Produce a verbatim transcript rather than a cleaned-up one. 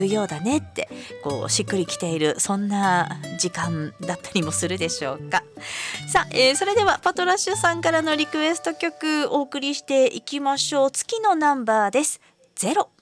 ようだねってこうしっくりきている、そんな時間だったりもするでしょうか。さあ、えー、それではパトラッシュさんからのリクエスト曲お送りしていきましょう。月のナンバーです。ゼロ。